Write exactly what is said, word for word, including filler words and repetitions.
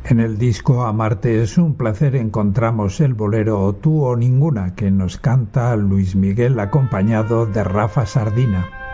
En el disco Amarte es un placer encontramos el bolero Tú o Ninguna, que nos canta Luis Miguel acompañado de Rafa Sardina.